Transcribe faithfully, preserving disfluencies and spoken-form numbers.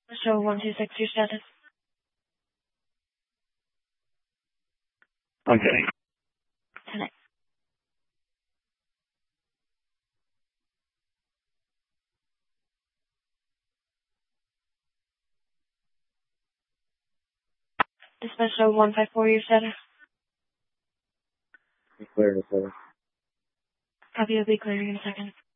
Show one two six, your status. Okay. Tonight. Dispatch show one five four, your status. Clear to clear. Copy, will be clearing in a second.